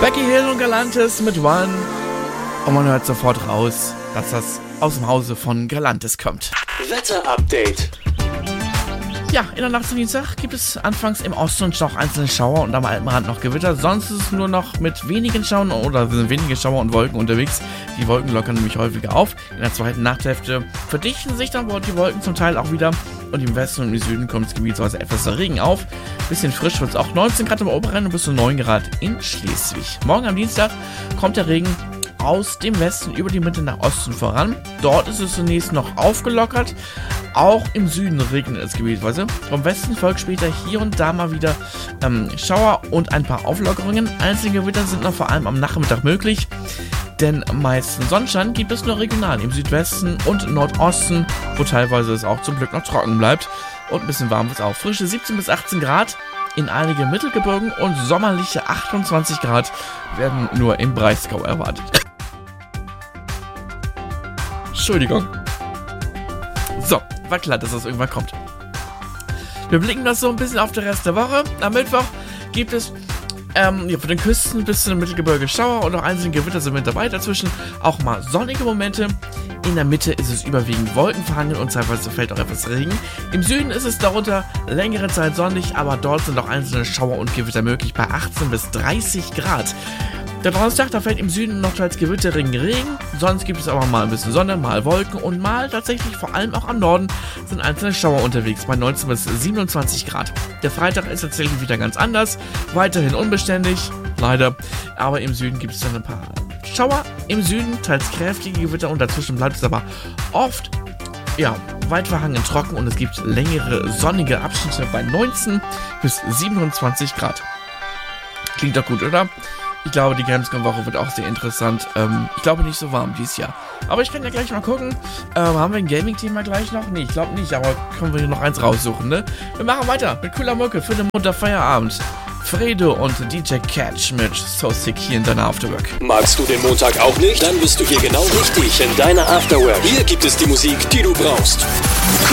Becky Hill und Galantis mit One. Und man hört sofort raus, dass das aus dem Hause von Galantis kommt. Wetter-Update. Ja, in der Nacht zum Dienstag gibt es anfangs im Osten und noch einzelne Schauer und am Alpenrand noch Gewitter. Sonst ist es nur noch mit wenigen Schauern oder sind wenige Schauer und Wolken unterwegs. Die Wolken lockern nämlich häufiger auf. In der zweiten Nachthälfte verdichten sich dann die Wolken zum Teil auch wieder. Und im Westen und im Süden kommt das Gebiet so etwas Regen auf. Bisschen frisch wird es auch 19 Grad im Oberrhein und bis zu 9 Grad in Schleswig. Morgen am Dienstag kommt der Regen aus dem Westen über die Mitte nach Osten voran. Dort ist es zunächst noch aufgelockert. Auch im Süden regnet es gebietsweise. Vom Westen folgt später hier und da mal wieder Schauer und ein paar Auflockerungen. Einzelne Gewitter sind noch vor allem am Nachmittag möglich. Denn meisten Sonnenschein gibt es nur regional im Südwesten und Nordosten, wo teilweise es auch zum Glück noch trocken bleibt. Und ein bisschen warm wird es auch. Frische 17 bis 18 Grad in einigen Mittelgebirgen und sommerliche 28 Grad werden nur im Breisgau erwartet. Entschuldigung. So, war klar, dass das irgendwann kommt. Wir blicken das so ein bisschen auf den Rest der Woche. Am Mittwoch gibt es von den Küsten bis zu den Mittelgebirge Schauer und noch einzelne Gewitter sind mit dabei. Dazwischen auch mal sonnige Momente. In der Mitte ist es überwiegend wolkenverhangen und teilweise fällt auch etwas Regen. Im Süden ist es darunter längere Zeit sonnig, aber dort sind auch einzelne Schauer und Gewitter möglich bei 18 bis 30 Grad. Der Donnerstag, da fällt im Süden noch teils Gewitterregen, Regen. Sonst gibt es aber mal ein bisschen Sonne, mal Wolken und mal tatsächlich vor allem auch am Norden sind einzelne Schauer unterwegs bei 19 bis 27 Grad. Der Freitag ist tatsächlich wieder ganz anders. Weiterhin unbeständig, leider. Aber im Süden gibt es dann ein paar Schauer. Im Süden teils kräftige Gewitter und dazwischen bleibt es aber oft weit verhangen trocken und es gibt längere sonnige Abschnitte bei 19 bis 27 Grad. Klingt doch gut, oder? Ich glaube, die Gamescom-Woche wird auch sehr interessant. Ich glaube nicht so warm dieses Jahr. Aber ich kann ja gleich mal gucken. Haben wir ein Gaming-Thema gleich noch? Nee, ich glaube nicht, aber können wir hier noch eins raussuchen, ne? Wir machen weiter mit cooler Mucke für den munter Feierabend. Fredo und DJ Catch mit So Sick hier in deiner Afterwork. Magst du den Montag auch nicht? Dann bist du hier genau richtig in deiner Afterwork. Hier gibt es die Musik, die du brauchst.